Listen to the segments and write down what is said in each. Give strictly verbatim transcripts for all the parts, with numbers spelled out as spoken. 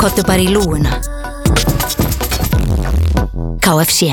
Komdu bara í lúguna. K F C.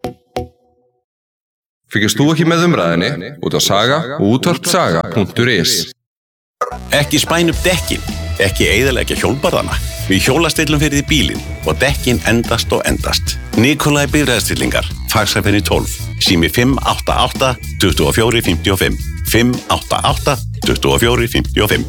Fylgist þú ekki með umræðinni út á saga og útvarpsaga punktur is. Ekki spæn upp dekkin, ekki eyðileggja hjólbarðana. Við hjólastillum fyrir því bílinn og dekkin endast og endast. Nikolai bifreiðastillingar, faxafenni tólf, sími fimm átta átta, tuttugu og fjögur, fimmtíu og fimm, fimm átta átta, tuttugu og fjögur, fimmtíu og fimm.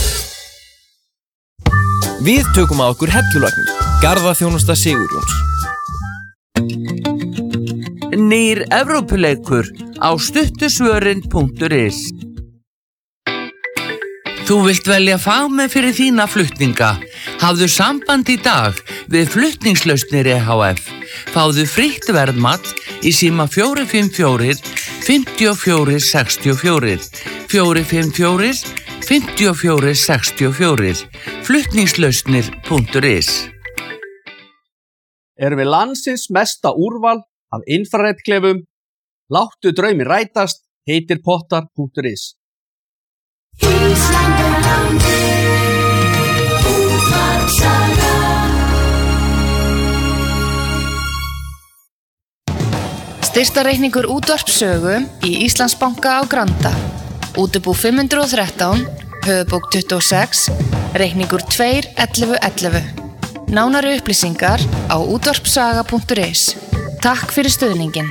Við tökum að okkur hellulagnir, garðaþjónusta Sigurjóns. Nýr Evrópuleikur á stuttusvörin punktur is. Þú vilt velja fagmenn fyrir þína flutninga. Hafðu samband í dag við Flutningslausnir E H F. Fáðu frítt verðmat í síma fjögur fimm fjögur, fimm fjögur sex fjögur, fjögur fimm fjögur, fimm fjögur sex fjögur, flutningslausnir punktur is. Erum við landsins mesta úrval af infraredklefum? Láttu draumi rætast, heitir pottar punktur is. Styrktarreikningur útvarpssögu í Íslandsbanka á Granda. Útibú fimm hundruð og þrettán, höfubók tuttugu og sex, reikningur tvö ellefu ellefu. Nánari upplýsingar á útvarpssaga punktur is. Takk fyrir stuðningin.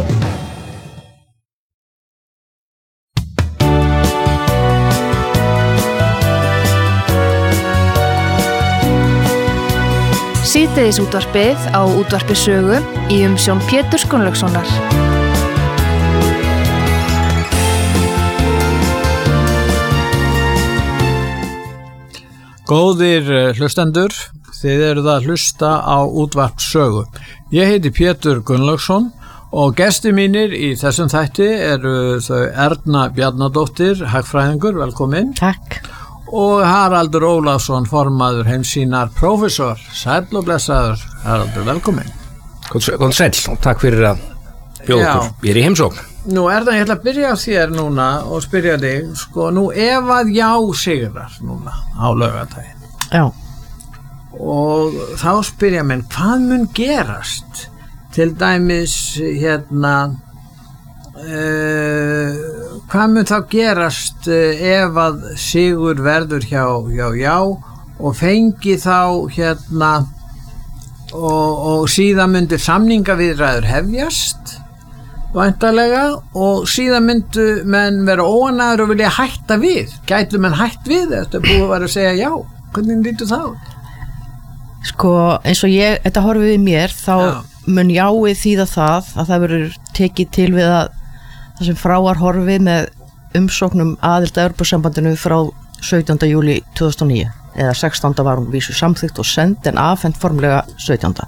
Síðdegis útvarpið á útvarpi sögu í umsjón Péturs Gunnlaugssonar. Góðir hlustendur, þið eruð að hlusta á útvarp sögu. Ég heiti Pétur Gunnlaugsson og gestir mínir í þessum þætti eru þau Erna Bjarnadóttir, hagfræðingur, velkomin. Takk. Og Haraldur Ólafsson, formaður Heimssýnar prófessor. Sæll og blessaður, Haraldur, velkomin. Góðan sæll og takk fyrir að bjóða okkur. Ég er í heimsókn. Nú er það, ég ætla að byrja á þér núna og spyrja þig, sko, nú ef að já sigrar núna á laugardaginn. Já. Og þá spyrja menn, hvað mun gerast? Til dæmis, hérna, uh, hvað mun þá gerast uh, ef að sigur verður hjá, hjá já og fengi þá, hérna, og, og síðan myndir samningaviðræður hefjast, væntanlega, og síðan myndu menn vera óánægðir og vilja hætta við. Gætu menn hætt við þetta búið að vera að segja já? Hvernig lítur það út? Sko, eins og ég, þetta horfið við mér, þá já. Mun jáið þýða það að það verður tekið til við að það sem frá var horfið með umsóknum aðild að Evrópusambandinu frá sautjánda júlí tvö þúsund og níu, eða sextánda var hún vísu samþykkt og send en afhent formlega sautjánda.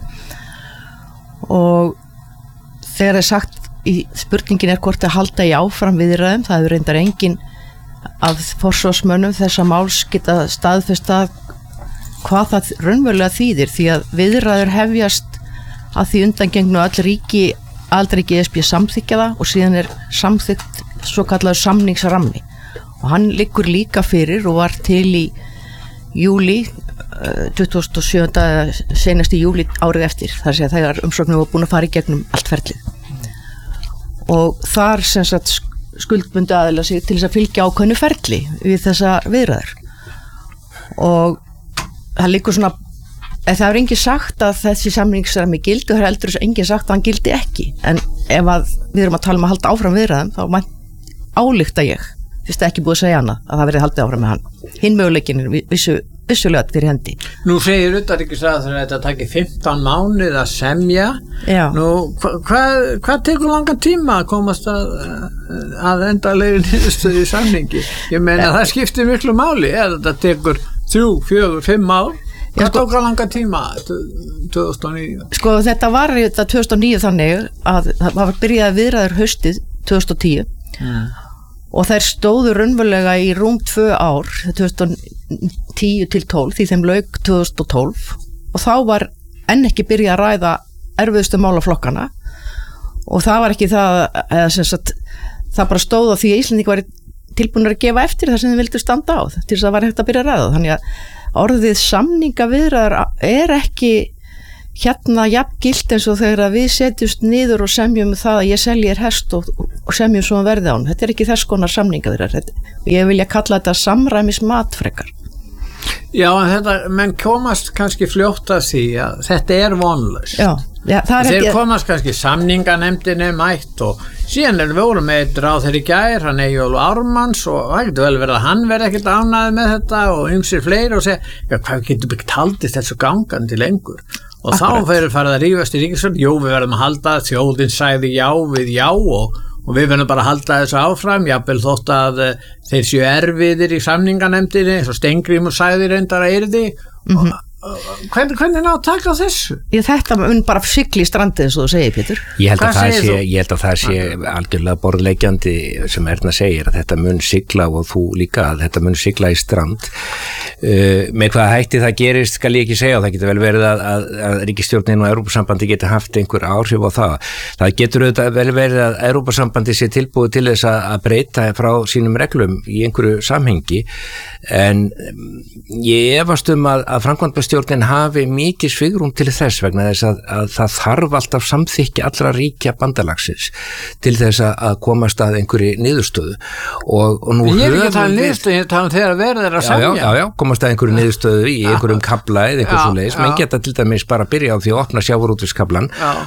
Og þegar er sagt í spurningin er hvort að halda í áfram viðræðum, það hefur reyndar engin af forsvarsmönnum þessa máls geta staðfesta hvað það raunverulega þýðir, því að viðræður hefjast að því undangengnu öll ríki aðildarríki E S B samþykkja það og síðan er samþykkt svo kallaður samningsrammi og hann liggur líka fyrir og var til í júlí tuttugasta og sjöunda seinast í júlí árið eftir, þar sé að þegar umsóknum var búin að fara í gegnum allt ferlið og þar sem sagt skuldbundu aðila sig til þess að fylgja ákveðnu ferli við þessa viðræður og það liggur svona en það er engin sagt að þessi samningsrammi gildi og það er eldur þess að engin sagt að hann gildi ekki en ef að við erum að tala um að halda áfram viðræðum þá álykta ég fyrst ekki búið að segja hana að það verði haldið áfram með hann hinn möguleikin er vissu, vissulega fyrir hendi. Nú segir utanríkisráðherra að þetta taki fimmtán mánuð að semja. Já. Nú hva, hvað, hvað tekur langan tíma að komast að, að endalegri niðurstöðu í samningi? Ég meina ja. Það skiptir miklu máli eða þetta tekur þrjú, fjögur, fimm ár. Hvað sko, tók að langa tíma tvö þúsund og níu? Sko þetta var þetta tvö þúsund og níu þannig að það var byrjað viðræður haustið tvö þúsund og tíu mm. og þær stóðu raunverulega í rúm tvö ár tvö þúsund og tíu til tólf því þeim lauk tvö þúsund og tólf og þá var enn ekki byrjað að ræða erfiðustu málaflokkana og það var ekki það eða sem sagt það bara stóð á því að Íslendingar var tilbúinir að gefa eftir það sem þeim vildu standa á til þess að það var hægt að byrja að ræða þannig að orðið samningaviðræður er ekki hérna jafngilt eins og þegar að við setjumst niður og semjum það að ég selji þér hest og, og semjum svo um verði á hann. Þetta er ekki þess konar samningaviðræður. Ég vilja kalla þetta samræmis matfrekar. Já, en þetta, menn komast kannski fljótt af því að þetta er vonlaust. Já, já, það er Þeir ekki... komast kannski samninganefndinni mætt og síðan er við vorum með eitt ráð þeirri gær, hann Eyjólfur Ármanns og það getur vel verið að hann verði ekkert ánægður með þetta og ymsir fleiri og segja, já, hvað getur byggt haldist þessu gangandi lengur? Og Akkurat. Þá fyrir farið að rífast í ríkisstjórn, jú, við verðum að halda, þjóðin sagði já við já og og við verðum bara að halda þessu áfram, jafnvel þótt að þeir séu erfiðir í samninganefndinni, eins og Steingrímur sagði reyndar að yrði, mm-hmm. og hvernig, hvernig ná að taka þessu? Ég, þetta mun bara sigli í strandið eins og þú segir, Pétur. Ég held að það sé, ég held að það sé algjörlega borðleggjandi sem Erna segir að þetta mun sigla og þú líka að þetta mun sigla í strand. Uh, með hvað hætti það gerist skal ég ekki segja og það getur vel verið að, að, að ríkisstjórnin og Evrópusambandi geti haft einhver áhrif á það. Það getur auðvitað vel verið að Evrópusambandi sé tilbúið til þess að, að breyta frá sínum reglum í einhverju samhengi en ég efast um að, að framkvæmdastjórnin hafi mikið svigrúm til þess vegna þess að, að það þarf alltaf samþykki allra ríkja bandalagsins til þess að, að komast að einhverju niðurstöðu og, og nú ég er ekki að tala um niðurstöðu, ég tala um þegar verður þeir að semja. Já, já, já, komast að einhverju niðurstöðu í einhverjum kabla eða einhver svo leiðis, menn geta til dæmis bara að byrja á því að opna sjávarútvegskablan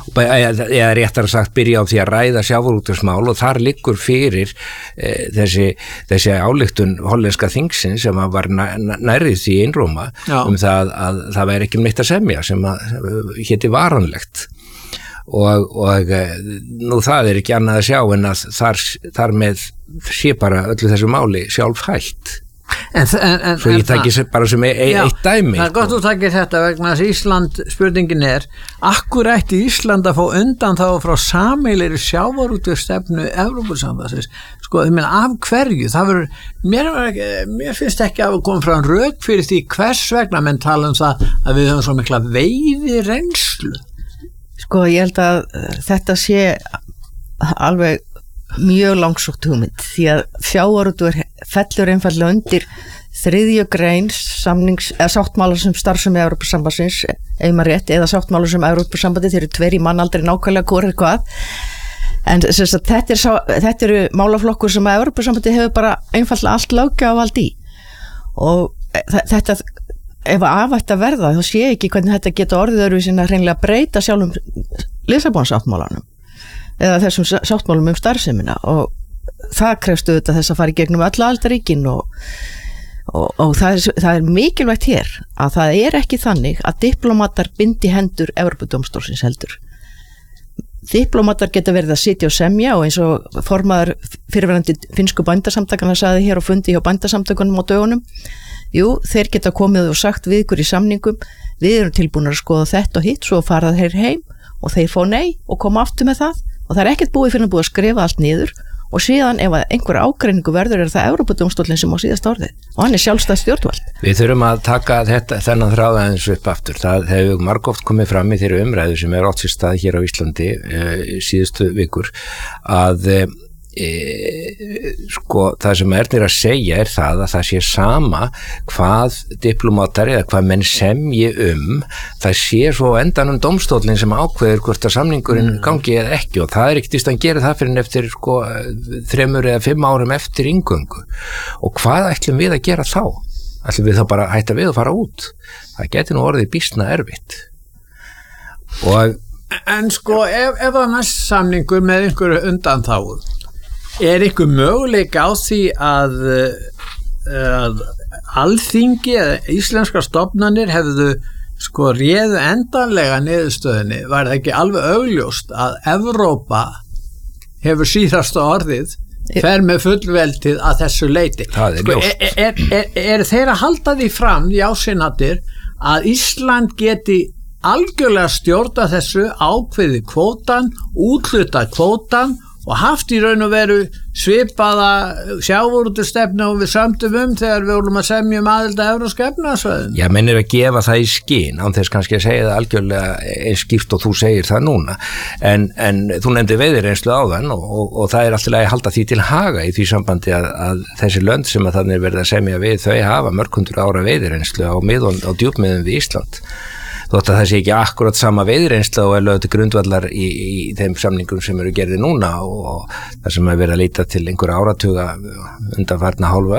eða réttar sagt byrja á því að ræða sjávarútvegsmál og þar liggur fyrir e, þessi, þessi ályktun hollenska þingsins sem var nærrið því einróma um það að það væri ekki neitt að semja sem að héti varanlegt og, og nú það er ekki annað að sjá en að þar, þar með sé bara öllu þessu máli sjálf hætt. En, en, en, Svo ég takki bara sem e já, eitt dæmi. Það er gott að þú takkir þetta vegna að Ísland, spurningin er, akkur ætti Ísland að fá undan þá frá sameiginlegri sjávarútvegsstefnu Evrópusambandsins? Sko, ég meina af hverju? Það verður, mér, mér finnst ekki að koma frá rök fyrir því hvers vegna menn tala um það að við höfum svo mikla veiði reynslu. Sko, ég held að þetta sé alveg mjög langsótt hugmynd því að sjávarútvegur fellur einfallega undir þriðju grein samnings, eða sáttmála sem starfsemi Evrópusambandsins, ef maður rétt, eða sáttmála sem Evrópusambandi, þeir eru tveir í mannaldri nákvæmlega hvort er hvað en þess að þetta, er sá, þetta eru málaflokkur sem að Evrópusambandi hefur bara einfallega allt löggjafarvald í og þetta ef að afætt að verða, þá sé ég ekki hvernig þetta geta orðið öðruvísi að hreinlega breyta sjálfum Lissabonsáttmálanum eða þessum sáttmálum um starfsemina og það krefst auðvitað þess að fara í gegnum öll aldaríkin og, og, og það, er, það er mikilvægt hér að það er ekki þannig að diplomatar bindi hendur Evrópudómstólsins heldur. Diplomatar geta verið að sitja og semja og eins og formaður fyrirverandi finnsku bændasamtakana sagði hér og fundi hjá bændasamtökunum á dögunum, jú, þeir geta komið og sagt við ykkur í samningum, við erum tilbúin að skoða þetta og hitt, svo fara þeir heim og þeir fá nei og koma aftur með það og það er ekkert búið fyrir að búið að skrifa allt niður og síðan ef einhver ágreiningu verður er það Evrópudómstóllinn sem á síðasta orðið og hann er sjálfstætt stjórnvald. Við þurfum að taka þetta, þennan þráð aðeins upp aftur. Það hefur margoft komið fram í þeirri umræðu sem er átt sér stað hér á Íslandi e, síðustu vikur að e, sko það sem Ernir að segja er það að það sé sama hvað diplomatar eða hvað menn semji um það sé svo endanum dómstóllinn sem ákveður hvort að samningurinn mm. gangi eða ekki og það er ekkert að gera það fyrir eftir sko þremur eða fimm árum eftir inngöngu og hvað ætlum við að gera þá? Ætlum við þá bara að hætta við að fara út? Það geti nú orðið býsna erfitt og En sko ef, ef það næst samningur með einhverju undanþágu er einhver möguleika á því að, að alþingi eða íslenskar stofnanir hefðu sko réðu endanlega niðurstöðinni, var það ekki alveg augljóst að Evrópa hefur síðasta orðið fer með fullveldið að þessu leyti sko, er, er, er, er þeir að halda því fram í ásynnatir að Ísland geti algjörlega stjórna þessu ákveði kvótan, útluta kvótan og haft í raun og veru svipaða sjávarútvegsstefnu og við sömdum um þegar við vorum að semja um aðild að Evrópska efnahagssvæðinu. Já, menn er að gefa það í skyn án þess kannski að segja það algjörlega eins skýrt og þú segir það núna en, en þú nefndi veiðireynslu áðan og, og, og það er alltaf að halda því til haga í því sambandi að, að þessi lönd sem að þannig verða að semja við þau hafa mörg hundur ára veiðireynslu á, á djúpmiðum við Ísland. Þótt að það sé ekki akkurat sama veiðireynsla og er lögð til grundvallar í, í þeim samningum sem eru gerði núna og, og það sem er verið að leita til einhverja áratuga undanfarna hálfu